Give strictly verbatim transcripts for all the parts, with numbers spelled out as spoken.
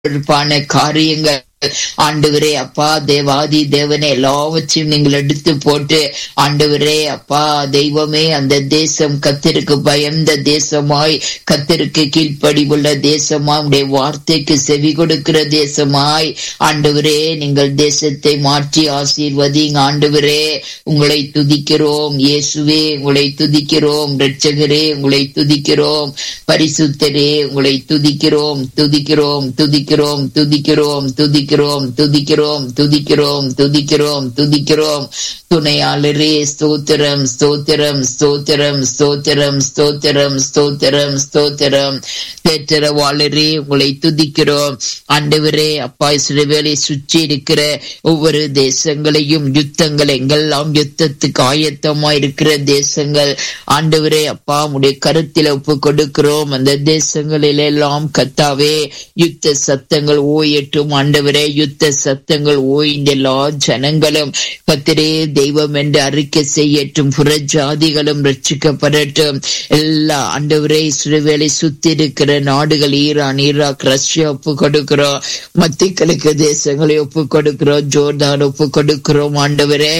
பொறுப்பான காரியங்கள் ஆண்டவரே அப்பா தேவாதி தேவனே எல்லாவற்றையும் நீங்கள் எடுத்து போட்டு ஆண்டவரே அப்பா தெய்வமே அந்த தேசம் கர்த்தருக்கு பயந்த தேசமாய் கர்த்தருக்கு கீழ்ப்படிவுள்ள தேசமாய் உடைய வார்த்தைக்கு செவி கொடுக்கிற தேசமாய் ஆண்டவரே நீங்கள் தேசத்தை மாற்றி ஆசீர்வதிங்க. ஆண்டவரே உங்களை துதிக்கிறோம், இயேசுவே உங்களை துதிக்கிறோம், இரட்சகரே உங்களை துதிக்கிறோம், பரிசுத்தரே உங்களை துதிக்கிறோம் துதிக்கிறோம் துதிக்கிறோம் துதிக்கிறோம் துதிக்கிறோம் துதிக்கிறோம் துதிக்கிறோம் துதிக்கிறோம் துதிக்கிறோம் துணையாளரே ஸ்தோத்திரம் ஸ்தோத்திரம் ஸ்தோத்திரம் ஸ்தோத்திரம் ஸ்தோத்திரம் ஸ்தோத்திரம் ஸ்தோத்திரம் தேற்றரவாளரே உங்களை துதிக்கிறோம். ஆண்டவரே அப்பா இஸ்ரவேலை சுற்றி இருக்கிற ஒவ்வொரு தேசங்களையும் யுத்தங்கள் எங்கெல்லாம் யுத்தத்துக்கு ஆயத்தமா இருக்கிற தேசங்கள் ஆண்டவரே அப்பா உடைய கருத்தில் ஒப்பு கொடுக்கிறோம். அந்த தேசங்களில் எல்லாம் கர்த்தாவே யுத்த சத்தங்கள் ஓயட்டும். ஆண்டவரே யுத்த சத்தங்கள் ஓய்ந்த எல்லா ஜனங்களும் கர்த்தரே தெய்வம் என்று அறிக்கை செய்யட்டும். புறஜாதிகளும் ரட்சிக்கப்படட்டும். எல்லா ஆண்டவரே இஸ்ரவேலை சுத்தி இருக்கிற நாடுகள் ஈரான், ஈராக், ரஷ்யா ஒப்பு கொடுக்கிறோம். மத்திய கிழக்கு தேசங்களை ஒப்பு கொடுக்கிறோம். ஜோர்தான் ஒப்பு கொடுக்கிறோம். ஆண்டவரே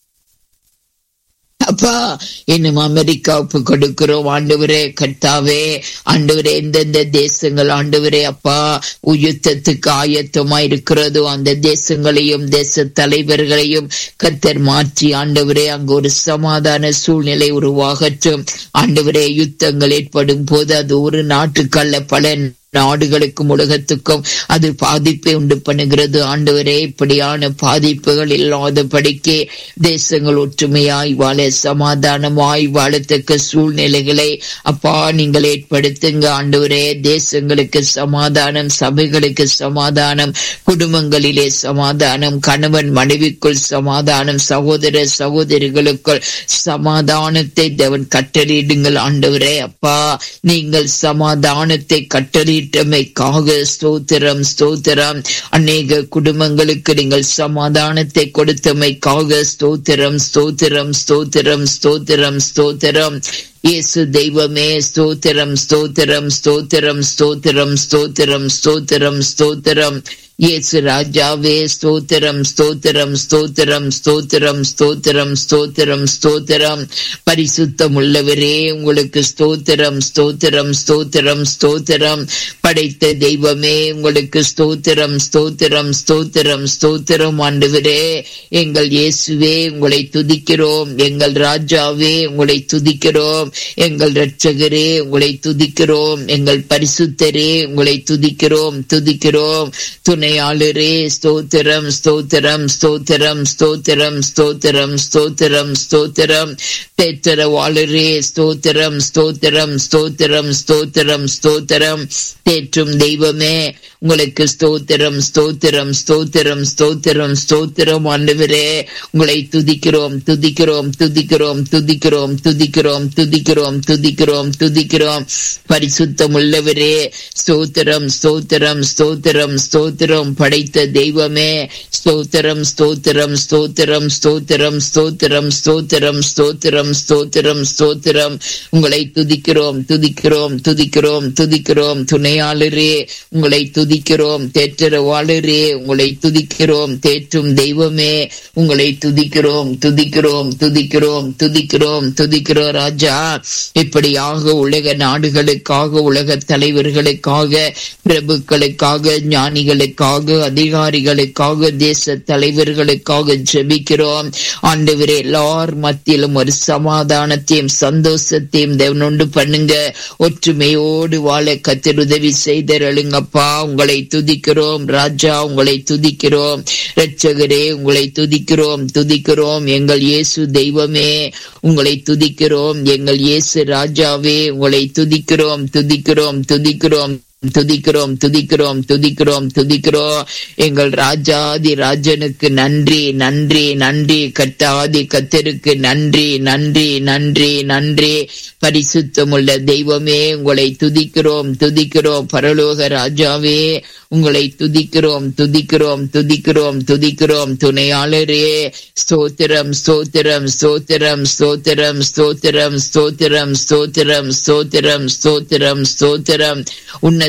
அப்பா இன்னும் அமெரிக்காவுக்கு கொடுக்கிறோம். ஆண்டவரே கர்த்தாவே ஆண்டவரே எந்தெந்த தேசங்கள் ஆண்டவரே அப்பா யுத்தத்துக்கு ஆயத்தமா இருக்கிறதோ அந்த தேசங்களையும் தேச தலைவர்களையும் கர்த்தர் மாற்றி ஆண்டவரே அங்கு ஒரு சமாதான சூழ்நிலை உருவாகட்டும். ஆண்டவரே யுத்தங்கள் ஏற்படும் போது அது ஒரு நாட்டுக்கல்ல பல நாடுகளுக்கும் உலகத்துக்கும் அது பாதிப்பை உண்டு பண்ணுகிறது. ஆண்டவரே இப்படியான பாதிப்புகள் இல்லாதபடிக்கு தேசங்கள் ஒற்றுமையாய் வாழ சமாதானமாய் வாழத்தக்க சூழ்நிலைகளை அப்பா நீங்கள் ஏற்படுத்துங்க. ஆண்டவரே தேசங்களுக்கு சமாதானம், சபைகளுக்கு சமாதானம், குடும்பங்களிலே சமாதானம், கணவன் மனைவிக்குள் சமாதானம், சகோதர சகோதரிகளுக்குள் சமாதானத்தை தேவன் கட்டளையிடுங்கள். ஆண்டவரே அப்பா நீங்கள் சமாதானத்தை கட்டளை மைக்காக ஸ்தோத்திரம் ஸ்தோத்திரம். அநேக குடும்பங்களுக்கு நீங்கள் சமாதானத்தை கொடுத்தமைக்காக ஸ்தோத்திரம் ஸ்தோத்திரம் ஸ்தோத்திரம் ஸ்தோத்திரம் ஸ்தோத்திரம். இயேசு தெய்வமே ஸ்தோத்திரம் ஸ்தோத்திரம் ஸ்தோத்திரம் ஸ்தோத்திரம் ஸ்தோத்திரம் ஸ்தோத்திரம் ஸ்தோத்திரம். இயேசு ராஜாவே ஸ்தோத்திரம் ஸ்தோத்திரம் ஸ்தோத்திரம் ஸ்தோத்திரம் ஸ்தோத்திரம் ஸ்தோத்திரம் ஸ்தோத்திரம். பரிசுத்தம் உள்ளவரே உங்களுக்கு ஸ்தோத்திரம் ஸ்தோத்திரம் ஸ்தோத்திரம் ஸ்தோத்திரம். படைத்த தெய்வமே உங்களுக்கு ஸ்தோத்திரம் ஸ்தோத்திரம் ஸ்தோத்திரம் ஸ்தோத்திரம். ஆண்டவரே எங்கள் இயேசுவே உங்களை துதிக்கிறோம். எங்கள் ராஜாவே உங்களை துதிக்கிறோம். எங்கள் இரட்சகரே உங்களை துதிக்கிறோம். எங்கள் பரிசுத்தரே உங்களை துதிக்கிறோம் துதிக்கிறோம். துணையாளரே ஸ்தோத்திரம் ஸ்தோத்திரம் ஸ்தோத்திரம் ஸ்தோத்திரம் ஸ்தோத்திரம் ஸ்தோத்திரம் ஸ்தோத்திரம். தேற்றரவாளரே ஸ்தோத்திரம் ஸ்தோத்திரம் ஸ்தோத்திரம் ஸ்தோத்திரம் ஸ்தோத்திரம். தேற்றும் தெய்வமே உங்களுக்கு ஸ்தோத்திரம் ஸ்தோத்திரம் ஸ்தோத்திரம் ஸ்தோத்திரம் ஸ்தோத்திரம். ஆண்டவரே உங்களை துதிக்கிறோம் துதிக்கிறோம் துதிக்கிறோம் துதிக்கிறோம் துதிக்கிறோம் துதிக்கிறோம் துதிக்கிறோம் துதிக்கிறோம். பரிசுத்தம் உள்ளவரே ஸ்தோத்திரம் ஸ்தோத்திரம் ஸ்தோத்திரம் ஸ்தோத்திரம். படைத்த தெய்வமே ஸ்தோத்திரம் ஸ்தோத்திரம் ஸ்தோத்திரம் ஸ்தோத்திரம் ஸ்தோத்திரம் ஸ்தோத்திரம் ஸ்தோத்திரம் ஸ்தோத்திரம் ஸ்தோத்திரம். உங்களை துதிக்கிறோம் துதிக்கிறோம் துதிக்கிறோம் துதிக்கிறோம். துணையாளரே உங்களை துதிக்கிறோம். தேற்றரவாளரே உங்களை துதிக்கிறோம். தேற்றும் தெய்வமே உங்களை துதிக்கிறோம் துதிக்கிறோம் துதிக்கிறோம் துதிக்கிறோம் துதிக்கிறோம். ராஜா இப்படியாக உலக நாடுகளுக்காக, உலக தலைவர்களுக்காக, பிரபுக்களுக்காக, ஞானிகளுக்காக, அதிகாரிகளுக்காக, தேச தலைவர்களுக்காக ஜெபிக்கிறோம். ஆண்டவரே எல்லார் மத்தியிலும் ஒரு சமாதானத்தையும் சந்தோஷத்தையும் தேவன் உண்டு பண்ணுங்க. ஒற்றுமையோடு வாழ கர்த்தர் உதவி செய்தருளுங்கப்பா. உங்களை துதிக்கிறோம் ராஜா, உங்களை துதிக்கிறோம் இரட்சகரே, உங்களை துதிக்கிறோம் துதிக்கிறோம். எங்கள் இயேசு தெய்வமே உங்களை துதிக்கிறோம். எங்கள் இயேசு ராஜாவே உங்களை துதிக்கிறோம் துதிக்கிறோம் துதிக்கிறோம் துதிக்கிறோம் துதிக்கிறோம் துதிக்கிறோம் துதிக்கிறோம். எங்கள் ராஜாதி ராஜனுக்கு நன்றி நன்றி நன்றி. கர்த்தாதி கர்த்தருக்கு நன்றி நன்றி நன்றி நன்றி. பரிசுத்தமுள்ள தெய்வமே உங்களை துதிக்கிறோம் துதிக்கிறோம். பரலோக ராஜாவே உங்களை துதிக்கிறோம் துதிக்கிறோம் துதிக்கிறோம் துதிக்கிறோம். துணையாளரே ஸ்தோத்திரம் ஸ்தோத்திரம் ஸ்தோத்திரம் ஸ்தோத்திரம் ஸ்தோத்திரம் ஸ்தோத்திரம் ஸ்தோத்திரம் ஸ்தோத்திரம் ஸ்தோத்திரம் ஸ்தோத்திரம். உன்னத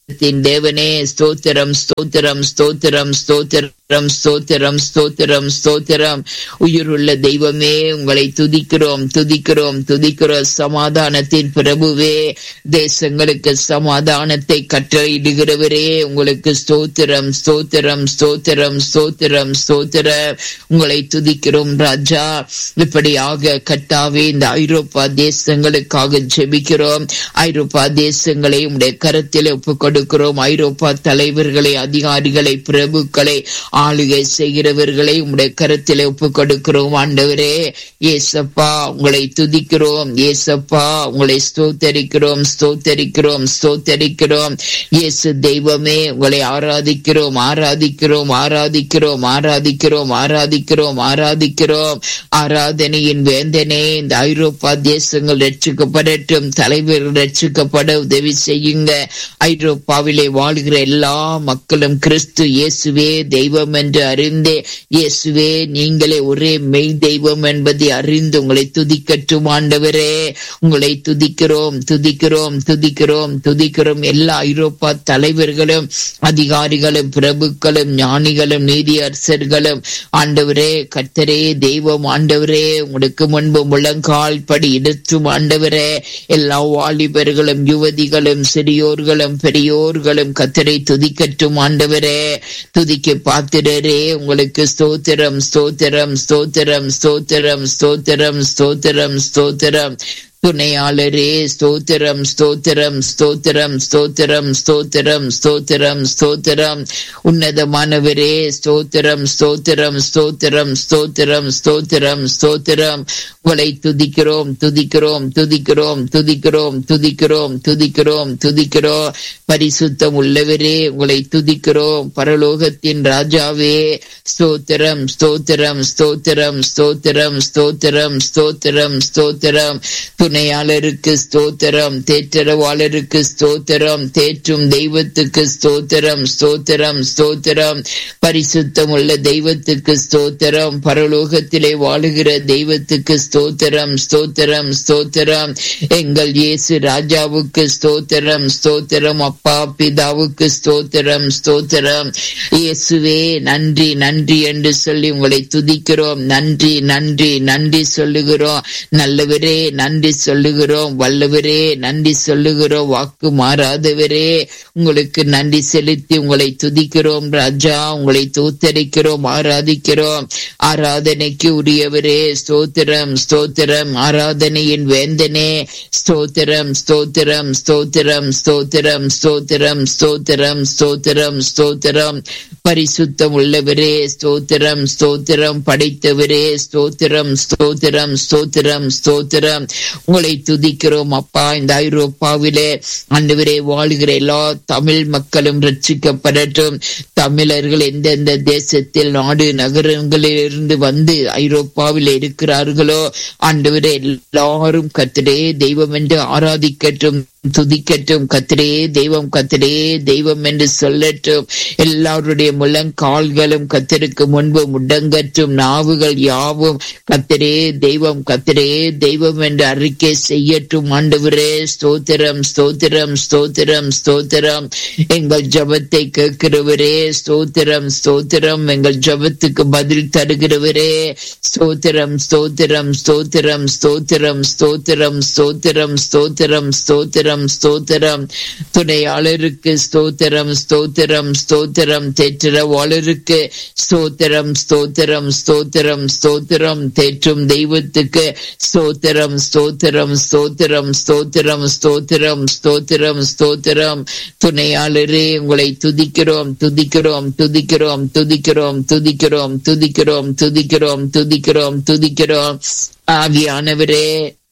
தேவனே ஸ்தோத்திரம் ஸ்தோத்திரம் ஸ்தோத்திரம் ஸ்தோத்திரம் ஸ்தோத்திரம் ஸ்தோத்திரம் ஸ்தோத்திரம். உயிருள்ள தெய்வமே உங்களை துதிக்கிறோம் துதிக்கிறோம் துதிக்கிறோம். சமாதானத்தின் பிரபுவே, தேசங்களுக்கு சமாதானத்தை கட்டளையிடுகிறவரே, உங்களுக்கு ஸ்தோத்திரம் ஸ்தோத்திரம் ஸ்தோத்திரம் ஸ்தோத்திரம் ஸ்தோத்திரம். உங்களை துதிக்கிறோம் ராஜா. இப்படியாக கர்த்தாவே இந்த ஐரோப்பா தேசங்களுக்காக ஜெபிக்கிறோம். ஐரோப்பா தேசங்களை உடைய கரத்தில் ஒப்புக் கொடுக்கிறோம். ஐரோப்பா தலைவர்களை, அதிகாரிகளை, பிரபுக்களை, ஆளுகை செய்கிறவர்களை உடைய கரத்தில் ஒப்புக் கொடுக்கிறோம். ஆண்டவரே ஏசப்பா உங்களை துதிக்கிறோம். ஏசப்பா உங்களை ஸ்தோத்தரிக்கிறோம் ஸ்தோத்தரிக்கிறோம் ஸ்தோத்தரிக்கிறோம். இயேசு தெய்வமே உங்களை ஆராதிக்கிறோம் ஆராதிக்கிறோம் ஆராதிக்கிறோம் ஆராதிக்கிறோம் ஆராதிக்கிறோம் ஆராதிக்கிறோம். ஆராதனையின் வேந்தனே, இந்த ஐரோப்பா தேசங்கள் ரட்சிக்கப்படட்டும், தலைவர்கள் ரட்சிக்கப்பட உதவி செய்யுங்க. ஐரோப்பாவிலே வாழ்கிற எல்லா மக்களும் கிறிஸ்து இயேசுவே தெய்வம் என்று அறிந்தே, இயேசுவே நீங்களே ஒரே மெய் தெய்வம் என்பதை அறிந்து உங்களை துதிக்கட்டும். ஆண்டவரே உங்களை துதிக்கிறோம் துதிக்கிறோம் துதிக்கிறோம் துதிக்கிறோம். எல்லா ஐரோப்பா தலைவர்களும், அதிகாரிகளும், பிரபுக்களும், ஞானிகளும், நீதியரசர்களும், ஆண்டவரே கர்த்தரே தெய்வம். ஆண்டவரே உங்களுக்கு முன்பு முழங்கால் படி எடுத்தும் ஆண்டவரே எல்லா வாலிபர்களும், யுவதிகளும், சிறியோர்களும், பெரியோர்களும் கர்த்தரை துதிக்கட்டும். ஆண்டவரே துதிக்க பாத்திரரே உங்களுக்கு ஸ்தோத்திரம் ஸ்தோத்திரம் ஸ்தோத்திரம் ஸ்தோத்திரம் ஸ்தோத்திரம் ஸ்தோத்திரம் ஸ்தோத்திரம். துணையாளரே ஸ்தோத்திரம் ஸ்தோத்திரம் ஸ்தோத்திரம் ஸ்தோத்திரம் ஸ்தோத்திரம் ஸ்தோத்திரம் ஸ்தோத்திரம். உன்னதமானவரே ஸ்தோத்திரம் ஸ்தோத்திரம் ஸ்தோத்திரம் ஸ்தோத்திரம் ஸ்தோத்திரம் ஸ்தோத்திரம். உங்களை துதிக்கிறோம் துதிக்கிறோம் துதிக்கிறோம் துதிக்கிறோம் துதிக்கிறோம் துதிக்கிறோம் துதிக்கிறோம். பரிசுத்தம் உள்ளவரே உங்களை துதிக்கிறோம். பரலோகத்தின் ராஜாவே ஸ்தோத்திரம் ஸ்தோத்திரம் ஸ்தோத்திரம் ஸ்தோத்திரம் ஸ்தோத்திரம் ஸ்தோத்திரம் ஸ்தோத்திரம். துணையாளருக்கு ஸ்தோத்திரம், தேற்றரவாளருக்கு ஸ்தோத்திரம், தேற்றும் தெய்வத்துக்கு ஸ்தோத்திரம் ஸ்தோத்திரம் ஸ்தோத்திரம். பரிசுத்தம் உள்ள தெய்வத்துக்கு ஸ்தோத்திரம், பரலோகத்திலே வாழுகிற தெய்வத்துக்கு ஸ்தோத்திரம் ஸ்தோத்திரம் ஸ்தோத்திரம். எங்கள் இயேசு ராஜாவுக்கு ஸ்தோத்திரம் ஸ்தோத்திரம். அப்பா பிதாவுக்கு ஸ்தோத்திரம் ஸ்தோத்திரம். இயேசுவே நன்றி நன்றி என்று சொல்லி உங்களை துதிக்கிறோம். நன்றி நன்றி நன்றி சொல்லுகிறோம். நல்லவரே நன்றி சொல்லுகிறோம். வல்லவரே நன்றி சொல்லுகிறோம். வாக்கு மாறாதவரே உங்களுக்கு நன்றி செலுத்தி உங்களை துதிக்கிறோம் ராஜா. உங்களை தோத்தரிக்கிறோம், ஆராதிக்கிறோம். ஆராதனைக்கு உரியவரே ஸ்தோத்திரம் ஸ்தோத்திரம். ஆராதனையின் வேந்தனே ஸ்தோத்திரம் ஸ்தோத்திரம் ஸ்தோத்திரம் ஸ்தோத்திரம் ஸ்தோத்திரம் ஸ்தோத்திரம் ஸ்தோத்திரம் ஸ்தோத்திரம். பரிசுத்தம் உள்ளவரே ஸ்தோத்திரம் ஸ்தோத்திரம். படைத்தவரே ஸ்தோத்திரம் ஸ்தோத்திரம் ஸ்தோத்திரம் ஸ்தோத்திரம். உங்களை துதிக்கிறோம் அப்பா. இந்த ஐரோப்பாவிலே ஆண்டவரே வாழ்கிற எல்லா தமிழ் மக்களும் ரட்சிக்கப்படட்டும். தமிழர்கள் எந்தெந்த தேசத்தில், நாடு, நகரங்களில் இருந்து வந்து ஐரோப்பாவில் இருக்கிறார்களோ ஆண்டவரே எல்லாரும் கர்த்தரே தெய்வம் என்று ஆராதிக்கட்டும், துதிக்கட்டும். கர்த்தரே தெய்வம், கர்த்தரே தெய்வம் என்று சொல்லட்டும். எல்லாருடைய முழங்கால்களும் கர்த்தருக்கு முன்பு முடங்கட்டும். நாவுகள் யாவும் கர்த்தரே தெய்வம், கர்த்தரே தெய்வம் என்று அறிக்கை செய்யட்டும். ஆண்டவரே ஸ்தோத்திரம் ஸ்தோத்திரம் ஸ்தோத்திரம் ஸ்தோத்திரம். எங்கள் ஜபத்தை கேட்கிறவரே ஸ்தோத்திரம் ஸ்தோத்திரம். எங்கள் ஜபத்துக்கு பதில் தருகிறவரே ஸ்தோத்திரம் ஸ்தோத்திரம் ஸ்தோத்திரம் ஸ்தோத்திரம் ஸ்தோத்திரம் ஸ்தோத்திரம் ஸ்தோத்திரம் ஸ்தோத்திரம் ஸ்தோத்திரம். துணையாளருக்கு ஸ்தோத்திரம் ஸ்தோத்திரம் ஸ்தோத்திரம். தேற்றரவாளருக்கு ஸ்தோத்திரம் ஸ்தோத்திரம் ஸ்தோத்திரம் ஸ்தோத்திரம். தேற்றும் தெய்வத்துக்கு ஸ்தோத்திரம் ஸ்தோத்திரம் ஸ்தோத்திரம் ஸ்தோத்திரம் ஸ்தோத்திரம் ஸ்தோத்திரம் ஸ்தோத்திரம். துணையாளரே உங்களை துதிக்கிறோம் துதிக்கிறோம் துதிக்கிறோம் துதிக்கிறோம் துதிக்கிறோம் துதிக்கிறோம் துதிக்கிறோம் துதிக்கிறோம் துதிக்கிறோம். ஆவியானவரே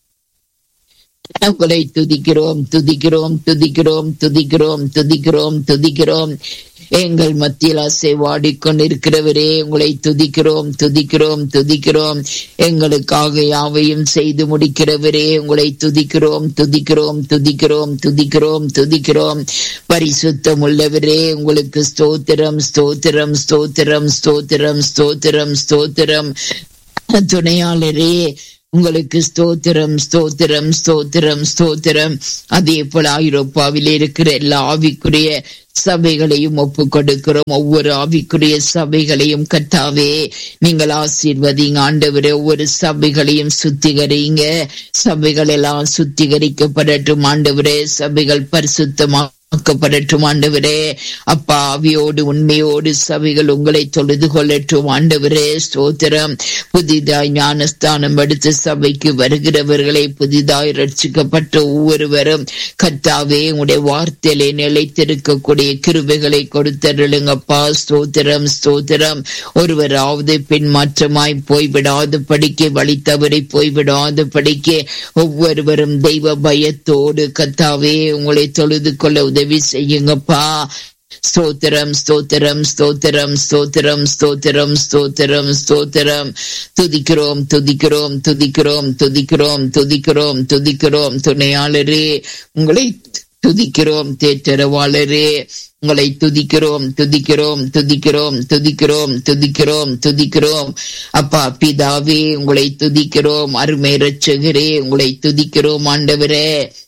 உங்களை துதிக்கிறோம் துதிக்கிறோம் துதிக்கிறோம் துதிக்கிறோம் துதிக்கிறோம் துதிக்கிறோம். எங்கள் மத்தியில் அசைவாடிக்கொண்டிருக்கிறவரே உங்களை துதிக்கிறோம் துதிக்கிறோம் துதிக்கிறோம். எங்களுக்காக யாவையும் செய்து முடிக்கிறவரே உங்களை துதிக்கிறோம் துதிக்கிறோம் துதிக்கிறோம் துதிக்கிறோம் துதிக்கிறோம். பரிசுத்தம் உள்ளவரே உங்களுக்கு ஸ்தோத்திரம் ஸ்தோத்திரம் ஸ்தோத்திரம் ஸ்தோத்திரம் ஸ்தோத்திரம் ஸ்தோத்திரம். துணையாளரே உங்களுக்கு ஸ்தோத்திரம் ஸ்தோத்திரம் ஸ்தோத்திரம் ஸ்தோத்திரம். அதே போல ஐரோப்பாவில் இருக்கிற எல்லா ஆவிக்குரிய சபைகளையும் ஒப்பு கொடுக்கிறோம். ஒவ்வொரு ஆவிக்குரிய சபைகளையும் கர்த்தாவே நீங்கள் ஆசீர்வதிங்க ஆண்டவரே. ஒவ்வொரு சபைகளையும் சுத்திகரிங்க. சபைகள் எல்லாம் சுத்திகரிக்கப்படட்டும் ஆண்டவரே. சபைகள் பரிசுத்தமா படட்டும் ஆண்டவரே. அப்பா ஆவியோடு உண்மையோடு சபைகள் உங்களை தொழுது கொள்ளட்டும் ஆண்டவரே. ஸ்தோத்திரம். புதிதாய் ஞானஸ்தானம் எடுத்து சபைக்கு வருகிறவர்களை புதிதாய் ரட்சிக்கப்பட்ட ஒவ்வொருவரும் கர்த்தாவே உங்களுடைய வார்த்தையிலே நிலைத்திருக்கக்கூடிய கிருபைகளை கொடுத்தருளுங்கப்பா. ஸ்தோத்திரம் ஸ்தோத்திரம். ஒருவராவது பின்மாற்றமாய் போய்விடாத படிக்க வழி தவறி போய்விடாத படிக்க ஒவ்வொருவரும் தெய்வ பயத்தோடு கர்த்தாவே உங்களை தொழுது கொள்ள உதவி செய்யுங்கப்பா. ஸ்தோத்திரம் ஸ்தோத்திரம் ஸ்தோத்திரம் ஸ்தோத்திரம் ஸ்தோத்திரம் ஸ்தோத்திரம் ஸ்தோத்திரம். துதிக்கிறோம் துதிக்கிறோம் துதிக்கிறோம் துதிக்கிறோம் துதிக்கிறோம் துதிக்கிறோம். துணையாளரே உங்களை துதிக்கிறோம். தேற்றரவாளரே உங்களை துதிக்கிறோம் துதிக்கிறோம் துதிக்கிறோம் துதிக்கிறோம் துதிக்கிறோம் துதிக்கிறோம். அப்பா பிதாவே உங்களை துதிக்கிறோம். அருமை இரட்சகரே உங்களை துதிக்கிறோம் ஆண்டவரே.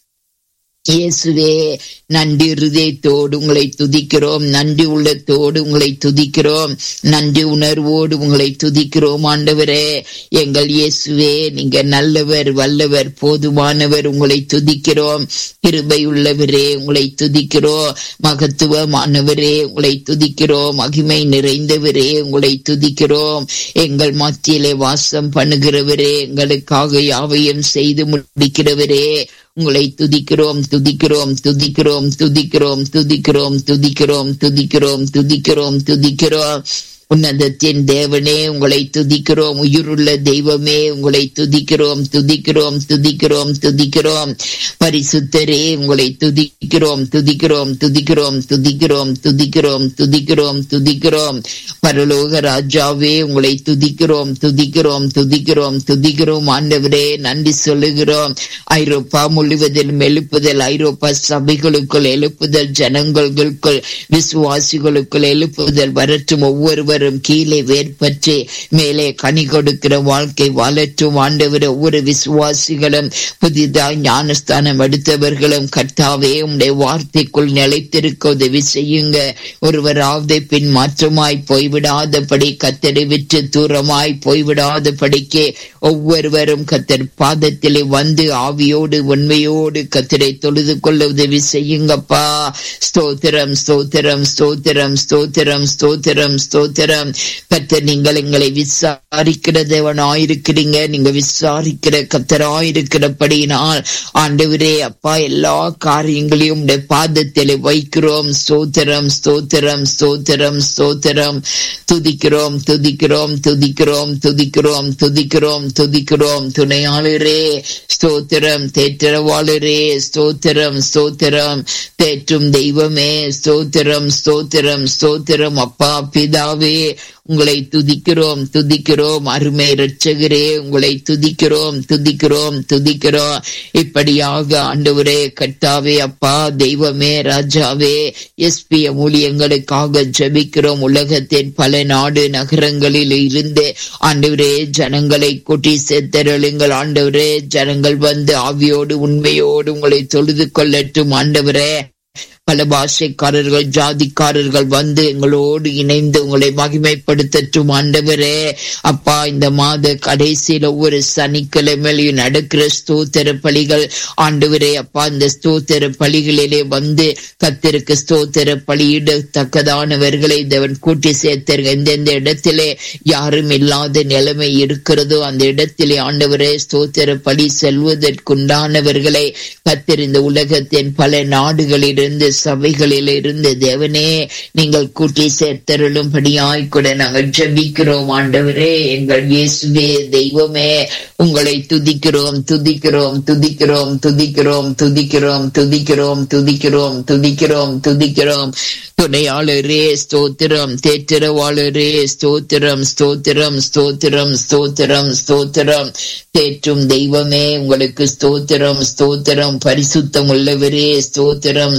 இயேசுவே நன்றி இருதயத்தோடு உங்களை துதிக்கிறோம். நன்றி உள்ளத்தோடு உங்களை துதிக்கிறோம். நன்றி உணர்வோடு உங்களை துதிக்கிறோம் ஆண்டவரே. எங்கள் இயேசுவே நீங்க நல்லவர் வல்லவர் போதுமானவர். உங்களை துதிக்கிறோம். கிருபை உள்ளவரே உங்களை துதிக்கிறோம். மகத்துவமானவரே உங்களை துதிக்கிறோம். மகிமை நிறைந்தவரே உங்களை துதிக்கிறோம். எங்கள் மத்தியிலே வாசம் பண்ணுகிறவரே, எங்களுக்காக யாவையும் செய்து முடிக்கிறவரே உங்களை துதிக்கிறோம் துதிக்கிறோம் துதிக்கிறோம் துதிக்கிறோம் துதிக்கிறோம் துதிக்கிறோம் துதிக்கிறோம் துதிக்கிறோம் துதிக்கிறோம். உன்னதத்தின் தேவனே உங்களை துதிக்கிறோம். உயிருள்ள தெய்வமே உங்களை துதிக்கிறோம் துதிக்கிறோம் துதிக்கிறோம் துதிக்கிறோம். பரிசுத்தரே உங்களை துதிக்கிறோம் துதிக்கிறோம் துதிக்கிறோம் துதிக்கிறோம் துதிக்கிறோம் துதிக்கிறோம் துதிக்கிறோம். பரலோக ராஜாவே உங்களை துதிக்கிறோம் துதிக்கிறோம் துதிக்கிறோம் துதிக்கிறோம் ஆண்டவரே. நன்றி சொல்லுகிறோம். ஐரோப்பா முழுவதிலும் எழுப்புதல், ஐரோப்பா சபைகளுக்குள் எழுப்புதல், ஜனங்களுக்குள் விசுவாசிகளுக்குள் எழுப்புதல் வரட்டும். ஒவ்வொருவர் கீழே வேர்பற்றி மேலே கனி கொடுக்கிற வாழ்க்கை வாழட்டும் ஆண்டவர். ஒவ்வொரு விசுவாசிகளும் புதிதாக ஞானஸ்தானம் எடுத்தவர்களும் கர்த்தாவே உம்முடைய வார்த்தைக்குள் நிலைத்திருக்க உதவி செய்யுங்க. ஒருவராவது பின் மாற்றமாய் போய்விடாதபடி, கத்தரை விட்டு தூரமாய் போய்விடாதபடிக்கு ஒவ்வொருவரும் கத்தர் பாதத்திலே வந்து ஆவியோடு உண்மையோடு கத்தரை தொழுது கொள்ள உதவி செய்யுங்கப்பா. ஸ்தோத்திரம் ஸ்தோத்திரம் ஸ்தோத்திரம் ஸ்தோத்திரம் ஸ்தோத்திரம் ஸ்தோத்திரம். கர்த்தர் நீங்கள் எங்களை விசாரிக்கிற தேவனாயிருக்கிறீங்க. நீங்க விசாரிக்கிற கர்த்தராயிருக்கிறபடியினால் ஆண்டவரே அப்பா எல்லா காரியங்களையும் உடைய பாதத்திலே வைக்கிறோம். ஸ்தோத்திரம் ஸ்தோத்திரம் ஸ்தோத்திரம் ஸ்தோத்திரம். துதிக்கிறோம் துதிக்கிறோம் துதிக்கிறோம் துதிக்கிறோம் துதிக்கிறோம் துதிக்கிறோம். துணையாளரே ஸ்தோத்திரம். தேற்றரவாளரே ஸ்தோத்திரம் ஸ்தோத்திரம். தேற்றும் தெய்வமே ஸ்தோத்திரம் ஸ்தோத்திரம் ஸ்தோத்திரம். அப்பா பிதாவே உங்களை துதிக்கிறோம் துதிக்கிறோம். அருமை இரட்சகரே உங்களை துதிக்கிறோம் துதிக்கிறோம் துதிக்கிறோம். இப்படியாக ஆண்டவரே கர்த்தாவே அப்பா தெய்வமே ராஜாவே எஸ்பி ஊழியங்களுக்காக ஜெபிக்கிறோம். உலகத்தின் பல நாடு நகரங்களில் இருந்து ஆண்டவரே ஜனங்களை கூட்டி சேர்த்தருளுங்கள் ஆண்டவரே. ஜனங்கள் வந்து ஆவியோடு உண்மையோடு உங்களை தொழுது கொள்ளட்டும் ஆண்டவரே. பல பாஷைக்காரர்கள் ஜாதிக்காரர்கள் வந்து எங்களோடு இணைந்து உங்களை மகிமைப்படுத்தட்டும் ஆண்டவரே. அப்பா இந்த மாத கடைசியில் ஒவ்வொரு சனிக்கிழமையிலும் நடக்கிற ஸ்தோத்திர பலிகள் ஆண்டவரே அப்பா இந்த ஸ்தோத்திர பலிகளிலே வந்து கர்த்தருக்கு ஸ்தோத்திர பலியிடத்தக்கதானவர்களை தேவன் கூட்டி சேர்த்தார்கள். எந்தெந்த இடத்திலே யாரும் இல்லாத நிலைமை இருக்கிறதோ அந்த இடத்திலே ஆண்டவரே ஸ்தோத்திர பலி செல்வதற்குண்டானவர்களை கர்த்தர் இந்த உலகத்தின் பல நாடுகளிலிருந்து சபைகளில் இருந்து தேவனே நீங்கள் கூட்டி சேர்த்தருளும்படியாய் கூட நாங்கள் ஜெபிக்கிறோம் ஆண்டவரே. எங்கள் இயேசுவே தெய்வமே உங்களை துதிக்கிறோம் துதிக்கிறோம் துதிக்கிறோம் துதிக்கிறோம் துதிக்கிறோம் துதிக்கிறோம் துதிக்கிறோம் துதிக்கிறோம் துதிக்கிறோம். துணையாளரே ஸ்தோத்திரம். தேற்றரவாளரே ஸ்தோத்திரம் ஸ்தோத்திரம் ஸ்தோத்திரம் ஸ்தோத்திரம் ஸ்தோத்திரம். தேற்றும் தெய்வமே உங்களுக்கு ஸ்தோத்திரம் ஸ்தோத்திரம். பரிசுத்தம் உள்ளவரே ஸ்தோத்திரம் ஸ்தோத்திரம்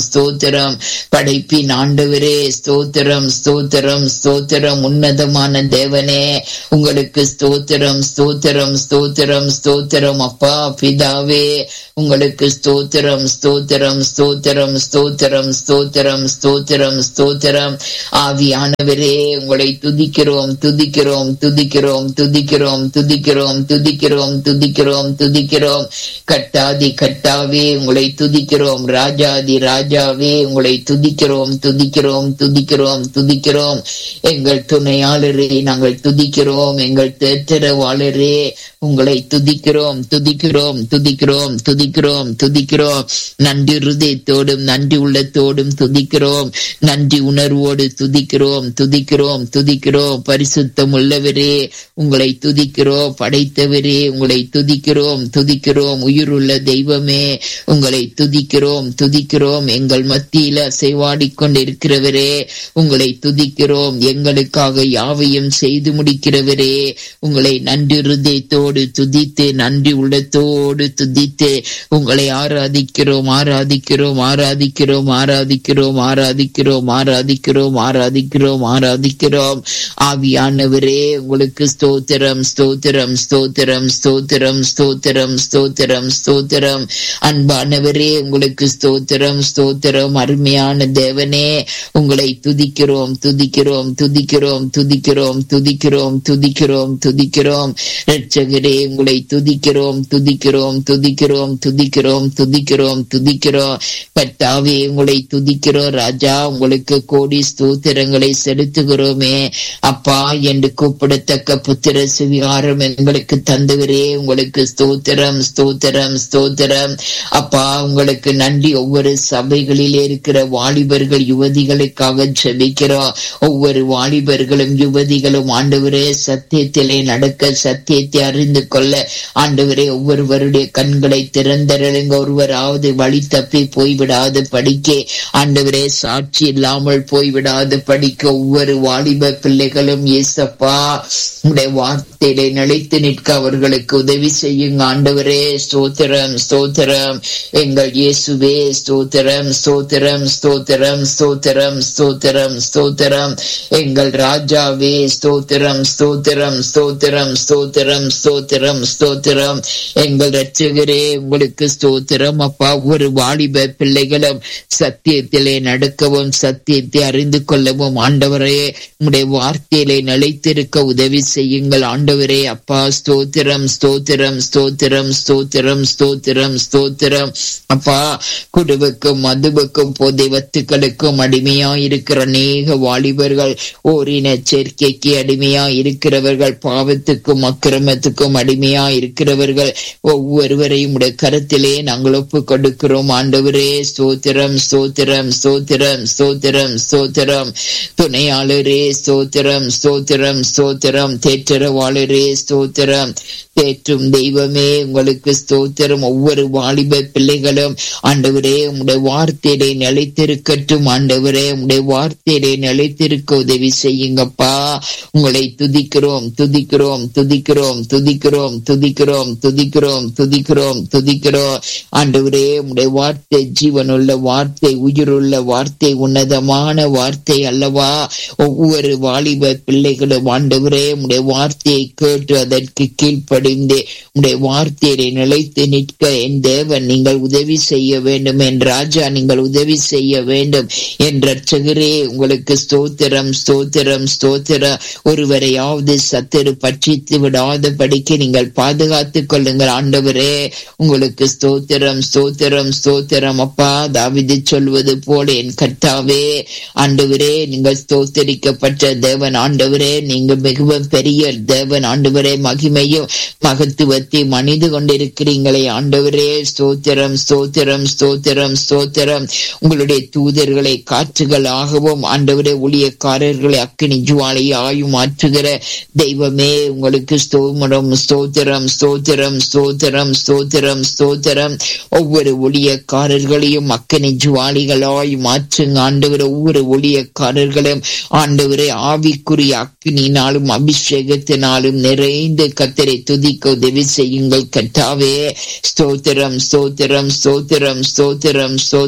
ஸ்தோத்திரம். படைப்பின் ஆண்டவரே ஸ்தோத்திரம் ஸ்தோத்திரம் ஸ்தோத்திரம். உன்னதமான தேவனே உங்களுக்கு ஸ்தோத்திரம் ஸ்தோத்திரம் ஸ்தோத்திரம் ஸ்தோத்திரம். அப்பா பிதாவே உங்களுக்கு ஸ்தோத்திரம் ஸ்தோத்திரம் ஸ்தோத்திரம் ஸ்தோத்திரம் ஸ்தோத்திரம் ஸ்தோத்திரம் ஸ்தோத்திரம். ஆவியானவரே உங்களை துதிக்கிறோம் துதிக்கிறோம் துதிக்கிறோம் துதிக்கிறோம் துதிக்கிறோம் துதிக்கிறோம் துதிக்கிறோம் துதிக்கிறோம். கட்டாதி கட்டாவே உங்களை துதிக்கிறோம். ராஜாதி ராஜாவே உங்களை துதிக்கிறோம் துதிக்கிறோம் துதிக்கிறோம் துதிக்கிறோம். எங்கள் துணையாளரே நாங்கள் துதிக்கிறோம். எங்கள் தேற்றரவாளரே உங்களை துதிக்கிறோம் துதிக்கிறோம் துதிக்கிறோம் துதிக்கிறோம் துதிக்கிறோம். நன்றி ஹிருதயத்தோடும் நன்றி உள்ளத்தோடும் துதிக்கிறோம். நன்றி உணர்வோடு துதிக்கிறோம் துதிக்கிறோம் துதிக்கிறோம். பரிசுத்தம் உள்ளவரே உங்களை துதிக்கிறோம். படைத்தவரே உங்களை துதிக்கிறோம் துதிக்கிறோம். உயிருள்ள தெய்வமே உங்களை துதிக்கிறோம் துதிக்கிறோம். எங்கள் மத்தியில அசைவாடி கொண்டிருக்கிறவரே உங்களை துதிக்கிறோம். எங்களுக்காக யாவையும் செய்து முடிக்கிறவரே உங்களை நன்றி ஹிருதயத்தோடு துதித்து நன்றி உள்ளத்தோடு துதித்து உங்களை ஆராதிக்கிறோம் ஆராதிக்கிறோம் ஆராதிக்கிறோம் ஆராதிக்கிறோம் ஆராதிக்கிறோம் ஆராதிக்கிறோம் ஆராதிக்கிறோம் ஆராதிக்கிறோம். ஆவியானவரே உங்களுக்கு ஸ்தோத்திரம் ஸ்தோத்திரம் ஸ்தோத்திரம் ஸ்தோத்திரம் ஸ்தோத்திரம் ஸ்தோத்திரம் ஸ்தோத்திரம். அன்பானவரே உங்களுக்கு ஸ்தோத்திரம் ஸ்தோத்திரம். அருமையான தேவனே உங்களை துதிக்கிறோம் துதிக்கிறோம் துதிக்கிறோம் துதிக்கிறோம் துதிக்கிறோம் துதிக்கிறோம் துதிக்கிறோம். இரட்சகரே உங்களை துதிக்கிறோம் துதிக்கிறோம் துதிக்கிறோம் துதிக்கிறோம் துதிக்கிறோம் துதிக்கிறோம். கர்த்தாவே உங்களை துதிக்கிறோம். ராஜா உங்களுக்கு கோடி ஸ்தோத்திரங்களை செலுத்துகிறோமே. அப்பா என்று கூப்பிடத்தக்க புத்திர சுவிகாரம் எங்களுக்கு தந்தவரே உங்களுக்கு ஸ்தோத்திரம் ஸ்தோத்திரம் ஸ்தோத்திரம். அப்பா உங்களுக்கு நன்றி. ஒவ்வொரு சபைகளில் இருக்கிற வாலிபர்கள் யுவதிகளுக்காக ஜெபிக்கிறோம். ஒவ்வொரு வாலிபர்களும் யுவதிகளும் ஆண்டவரே சத்தியத்திலே நடக்க சத்தியத்தை அறிந்து கொள்ள ஆண்டவரே ஒவ்வொருவருடைய கண்களை திறந்தருளுங்க. ஒருவராவது வழி தப்பி போய்விடாது படிக்க ஆண்டவரே சாட்சி இல்லாமல் போய்விடாது படிக்க ஒவ்வொரு வாலிப பிள்ளைகளும் இயேசப்பா உடைய வார்த்தையிலே நிலைத்து நிற்க அவர்களுக்கு உதவி செய்யுங்க ஆண்டவரே. ஸ்தோத்திரம் ஸ்தோத்திரம். எங்கள் இயேசுவே ஸ்தோத்திரம் ஸ்தோத்திரம் ஸ்தோத்திரம் ஸ்தோத்திரம் ஸ்தோத்திரம் ஸ்தோத்திரம். எங்கள் ராஜாவே ஸ்தோத்திரம் ஸ்தோத்திரம் ஸ்தோத்திரம் ஸ்தோத்திரம் ஸ்தோத்திரம் ஸ்தோத்திரம். எங்கள் இரட்சகரே உங்களுக்கு ஸ்தோத்திரம். அப்பா ஒரு வாலிப பிள்ளைகளும் சத்தியத்திலே நடக்கவும் சத்தியத்தை அறிந்து கொள்ளவும் ஆண்டவரே உடைய வார்த்தையிலே நிலைத்திருக்க உதவி செய்யுங்கள் ஆண்டவரே. அப்பா ஸ்தோத்திரம் ஸ்தோத்திரம் ஸ்தோத்திரம் ஸ்தோத்திரம் ஸ்தோத்திரம் ஸ்தோத்திரம். அப்பா குடுவுக்கும் மதுவுக்கும் போதை வத்துக்களுக்கும் அடிமையா இருக்கிற அநேக வாலிபர்கள் ஓரின சேர்க்கைக்கு அடிமையா இருக்கிறவர்கள் பாவத்துக்கும் அக்கிரமத்துக்கும் அடிமையா இருக்கிறவர்கள் ஒவ்வொருவரையும் உடைய கருத்திலே நாங்கள் ஒப்பு கொடுக்கிறோம் ஆண்டவரே. ஸ்தோத்திரம் ஸ்தோத்திரம் ஸ்தோத்திரம் ஸ்தோத்திரம் ஸ்தோத்திரம். துணையாளரே ஸ்தோத்திரம் ஸ்தோத்திரம் ஸ்தோத்திரம். தேற்றரவாளரே ஸ்தோத்திரம். தேற்றும் தெய்வமே உங்களுக்கு ஸ்தோத்திரம். ஒவ்வொரு வாலிப பிள்ளைகளும் ஆண்டவரே உடைய வார்த்தையிலே நிலைத்திருக்கட்டும் ஆண்டவரே. உடைய வார்த்தையிலே நிலைத்திருக்க உதவி செய்யுங்கப்பா. உங்களை துதிக்கிறோம் துதிக்கிறோம் துதிக்கிறோம் துதிக்கிறோம் துதிக்கிறோம் துதிக்கிறோம் துதிக்கிறோம் துதிக்கிறோம் ஆண்டவரே. உடைய வார்த்தை ஜீவனுள்ள வார்த்தை உயிருள்ள வார்த்தை உன்னதமான வார்த்தை அல்லவா. ஒவ்வொரு வாலிப பிள்ளைகளும் ஆண்டவரே உடைய வார்த்தையை கேட்டு அதற்கு கீழ்ப்படிந்து உடைய வார்த்தையை நிலைத்து நிற்க என் தேவன் நீங்கள் உதவி செய்ய வேண்டும். என் ராஜா நீங்கள் உதவி செய்ய வேண்டும். என் இரட்சகரே உங்களுக்கு ஸ்தோத்திரம் ஸ்தோத்திரம் ஸ்தோத்திரம். ஒருவரையாவது சத்துரு பட்சித்து விடாத படிக்க நீங்கள் பாதுகாத்துக் கொள்ளுங்கள் ஆண்டவரே. உங்களுக்கு ஸ்தோத்திரம் ஸ்தோத்திரம் ஸ்தோத்திரம். அப்பா தாவீது சொல்வது போல என் கர்த்தாவே ஆண்டவரே நீங்கள் ஸ்தோத்தரிக்கப்பட்ட தேவன் ஆண்டவரே. நீங்க மிகவும் பெரிய தேவன் ஆண்டவரே. மகிமையும் மகத்துவத்தை மனிது கொண்டிருக்கிறீங்களே ஆண்டவரே. ஸ்தோத்திரம் ஸ்தோத்திரம் ஸ்தோத்திரம் ஸ்தோத்திரம். உங்களுடைய தூதர்களை காற்றுகளாகவும் ஆண்டவரே ஊழியக்காரர்களை அக்கினி ஜுவாலையாயும் மாற்றுகிற தெய்வமே உங்களுக்கு ஸ்தோத்திரம் ஸ்தோத்திரம் ஸ்தோத்திரம் ஸ்தோத்திரம் ஸ்தோத்திரம் ஸ்தோத்திரம். ஒவ்வொரு ஊழியக்காரர்களையும் அக்கினி ஜுவாலிகளாய் மாற்றுங்க ஆண்டவரே. ஒவ்வொரு ஊழியக்காரர்களும் ஆண்டவரே ஆவிக்குரிய அக்கினினாலும் அபிஷேகத்தினாலும் நிறைந்து கர்த்தரை துதிக்க உதவி செய்யுங்கள் கர்த்தாவே. ஸ்தோத்திரம் ஸ்தோத்திரம் ஸ்தோத்திரம் ஸ்தோத்திரம் ஸ்தோத்திரம்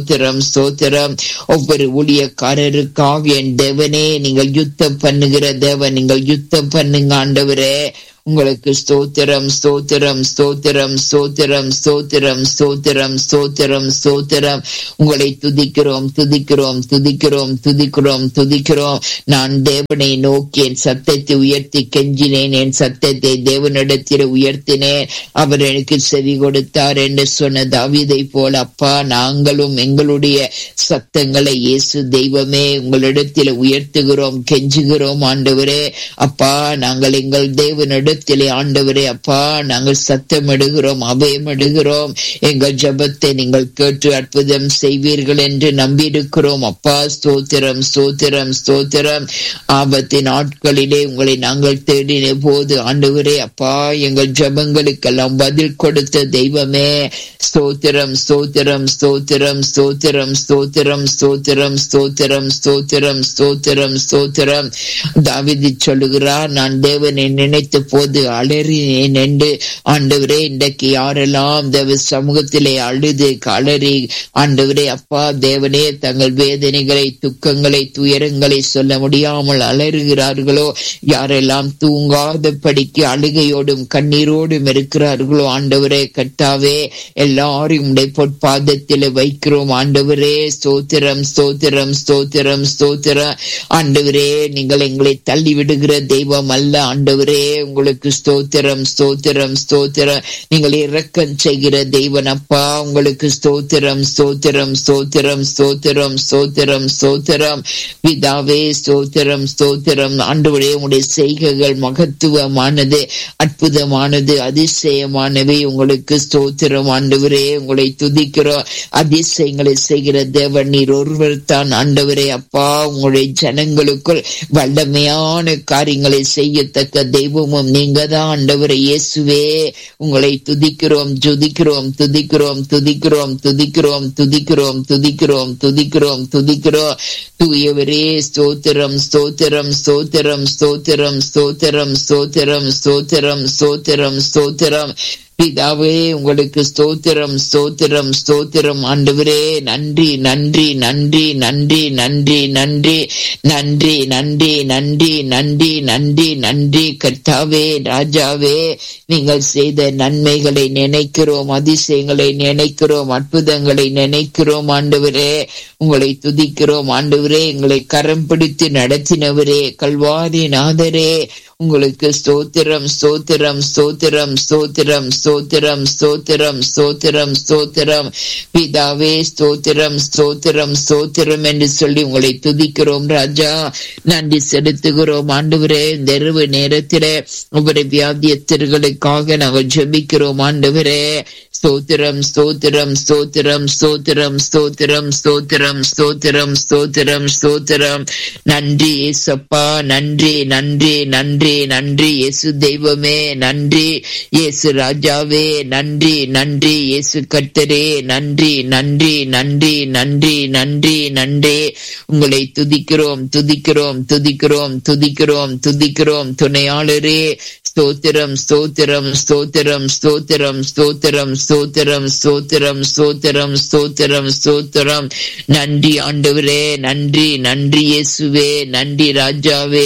ஸ்தோத்திரம். ஒவ்வொரு ஊழியக்காரருக்காக என் தேவனே நீங்கள் யுத்தம் பண்ணுகிற தேவன், நீங்கள் யுத்தம் பண்ணுங்க ஆண்டவரே. உங்களுக்கு ஸ்தோத்திரம் ஸ்தோத்திரம் ஸ்தோத்திரம் ஸ்தோத்திரம் ஸ்தோத்திரம் ஸ்தோத்திரம் ஸ்தோத்திரம் ஸ்தோத்திரம். உங்களை துதிக்கிறோம் துதிக்கிறோம் துதிக்கிறோம் துதிக்கிறோம் துதிக்கிறோம். நான் தேவனை நோக்கி என் சத்தத்தை உயர்த்தி கெஞ்சினேன், என் சத்தத்தை தேவனிடத்தில் உயர்த்தினேன், அவர் எனக்கு செவி கொடுத்தார் என்று சொன்ன தாவீதை போல அப்பா நாங்களும் எங்களுடைய சத்தங்களை இயேசு தெய்வமே உங்களிடத்தில் உயர்த்துகிறோம், கெஞ்சுகிறோம் ஆண்டவரே. அப்பா நாங்கள் எங்கள் தேவனிடத்தில் ஆண்டவரே அப்பா நாங்கள் சத்தம் எடுகிறோம், அபயம் எடுகிறோம். எங்கள் ஜபத்தை நீங்கள் கேட்டு அற்புதம் செய்வீர்கள் என்று நம்பியிருக்கிறோம் அப்பா. ஸ்தோத்திரம் ஸ்தோத்திரம் ஸ்தோத்திரம். ஆபத்தின் நாட்களிலே உங்களை நாங்கள் தேடின போது ஆண்டவரே அப்பா எங்கள் ஜபங்களுக்கெல்லாம் பதில் கொடுத்த தெய்வமே ஸ்தோத்திரம் ஸ்தோத்திரம் ஸ்தோத்திரம் ஸ்தோத்திரம் ஸ்தோத்திரம் ஸ்தோத்திரம் ஸ்தோத்திரம் ஸ்தோத்திரம் ஸ்தோத்திரம் ஸ்தோத்திரம். தாவீது சொல்லுகிறார், நான் தேவனை நினைத்த போது அலறினேன் என்று. ஆண்டவரே இன்றைக்கு யாரெல்லாம் தேவ சமூகத்திலே அழுது அலறி ஆண்டவரே அப்பா தேவனே தங்கள் வேதனைகளை துக்கங்களை துயரங்களை சொல்ல முடியாமல் அலறுகிறார்களோ, யாரெல்லாம் தூங்காத படிக்கு அழுகையோடும் கண்ணீரோடும் இருக்கிறார்களோ ஆண்டவரே கர்த்தாவே எல்லாரும் உடைய பொற்பாதத்தில் வைக்கிறோம் ஆண்டவரே. ஸ்தோத்திரம் ஸ்தோத்திரம் ஸ்தோத்திரம் ஸ்தோத்திரம். ஆண்டவரே நீங்கள் எங்களை தள்ளி விடுகிற தெய்வம் அல்ல ஆண்டவரே. உங்களுக்கு ஸ்தோத்திரம் ஸ்தோத்திரம் ஸ்தோத்திரம். நீங்கள் இரக்கம் செய்கிற தெய்வன் அப்பா, உங்களுக்கு ஸ்தோத்திரம் ஸ்தோத்திரம் ஸ்தோத்திரம் ஸ்தோத்திரம் ஸ்தோத்திரம் ஸ்தோத்திரம். பிதாவே ஸ்தோத்திரம் ஸ்தோத்திரம். ஆண்டவரே உங்களுடைய செய்கைகள் மகத்துவமானது, அற்புதமானது, அதிசயமானவை. உங்களுக்கு ஸ்தோத்திரம் ஆண்டவரே. உங்களை துதிக்கிறோம். அதிசயங்களை செய்கிற தேவன் நீர் ஒருவர் தான் ஆண்டவரே அப்பா. உங்களுடைய ஜனங்களுக்குள் வல்லமையான காரியங்களை செய்யத்தக்க தெய்வமும் நீங்க தான் ஆண்டவரே இயேசுவே. உங்களை துதிக்கிறோம் துதிக்கிறோம் துதிக்கிறோம் துதிக்கிறோம் துதிக்கிறோம் துதிக்கிறோம் துதிக்கிறோம் துதிக்கிறோம் துதிக்கிறோம். தூயவரே ஸ்தோத்திரம் ஸ்தோத்திரம் ஸ்தோத்திரம் ஸ்தோத்திரம் ஸ்தோத்திரம் ஸ்தோத்திரம் ஸ்தோத்திரம் ஸ்தோத்திரம் ஸ்தோத்திரம். பிதாவே உங்களுக்கு ஸ்தோத்திரம் ஸ்தோத்திரம் ஸ்தோத்திரம். ஆண்டவரே நன்றி நன்றி நன்றி நன்றி நன்றி நன்றி நன்றி நன்றி நன்றி நன்றி நன்றி நன்றி. கர்த்தாவே ராஜாவே நீங்கள் செய்த நன்மைகளை நினைக்கிறோம், அதிசயங்களை நினைக்கிறோம், அற்புதங்களை நினைக்கிறோம் ஆண்டவரே. உங்களை துதிக்கிறோம் ஆண்டவரே. எங்களை கரம் பிடித்து நடத்தினவரே, கல்வாரி நாதரே உங்களுக்கு ஸ்தோத்திரம் ஸ்தோத்திரம் ஸ்தோத்திரம் ஸ்தோத்திரம் ஸ்தோத்திரம் ஸ்தோத்திரம் ஸ்தோத்திரம் ஸ்தோத்திரம். பிதாவே ஸ்தோத்திரம் ஸ்தோத்திரம் ஸ்தோத்திரம் என்று சொல்லி உங்களை துதிக்கிறோம் ராஜா. நன்றி செலுத்துகிறோம் ஆண்டவரே. இந்த இரவு நேரத்திலே ஒவ்வொரு வியாதியத்தர்களுக்காக நாங்கள் ஜெபிக்கிறோம் ஆண்டவரே. ஸ்தோத்திரம் ஸ்தோத்திரம் ஸ்தோத்திரம் ஸ்தோத்திரம் ஸ்தோத்திரம் ஸ்தோத்திரம் ஸ்தோத்திரம் ஸ்தோத்திரம் ஸ்தோத்திரம். நன்றி ஏசப்பா, நன்றி நன்றி நன்றி நன்றி இயேசு தெய்வமே, நன்றி இயேசு ராஜாவே, நன்றி நன்றி இயேசு கர்த்தரே, நன்றி நன்றி நன்றி நன்றி நன்றி நன்றி. உங்களை துதிக்கிறோம் துதிக்கிறோம் துதிக்கிறோம் துதிக்கிறோம் துதிக்கிறோம் துணையாளரே. ஸ்தோத்திரம் ஸ்தோத்திரம் ஸ்தோத்திரம் ஸ்தோத்திரம் ஸ்தோத்திரம் ஸ்தோத்திரம் ஸ்தோத்திரம் ஸ்தோத்திரம் ஸ்தோத்திரம் ஸ்தோத்திரம். நன்றி ஆண்டவரே, நன்றி நன்றி இயேசுவே, நன்றி ராஜாவே,